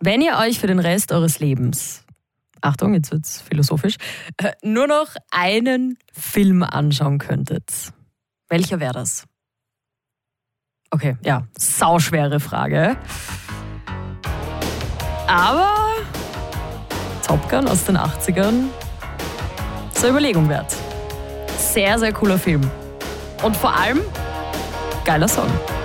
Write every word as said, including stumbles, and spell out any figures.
Wenn ihr euch für den Rest eures Lebens, Achtung, jetzt wird's philosophisch, äh, nur noch einen Film anschauen könntet, welcher wäre das? Okay, ja, sauschwere Frage. Aber Top Gun aus den achtzigern ist eine Überlegung wert. Sehr, sehr cooler Film. Und vor allem, geiler Song.